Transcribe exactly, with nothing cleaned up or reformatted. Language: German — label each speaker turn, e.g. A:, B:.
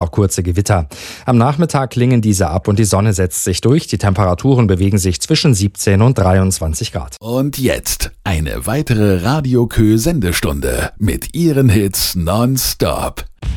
A: noch kurze Gewitter. Am Nachmittag klingen diese ab und die Sonne setzt sich durch. Die Temperaturen bewegen sich zwischen siebzehn und dreiundzwanzig Grad.
B: Und jetzt eine weitere Radio Kö Sendestunde mit ihren Hits nonstop.